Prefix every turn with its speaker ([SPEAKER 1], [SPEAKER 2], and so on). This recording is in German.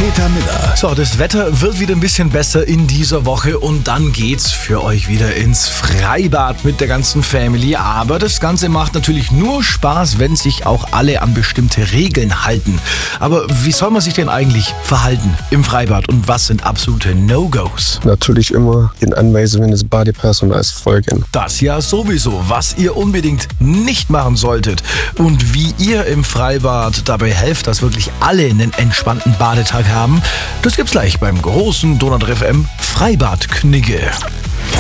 [SPEAKER 1] Peter Miller.
[SPEAKER 2] So, das Wetter wird wieder ein bisschen besser in dieser Woche und dann geht's für euch wieder ins Freibad mit der ganzen Family. Aber das Ganze macht natürlich nur Spaß, wenn sich auch alle an bestimmte Regeln halten. Aber wie soll man sich denn eigentlich verhalten im Freibad und was sind absolute No-Gos?
[SPEAKER 3] Natürlich immer den Anweisungen des Badepersonals folgen.
[SPEAKER 2] Das ja sowieso, was ihr unbedingt nicht machen solltet und wie ihr im Freibad dabei helft, dass wirklich alle einen entspannten Badetag haben, das gibt's gleich beim großen Donau 3 FM Freibad-Knigge.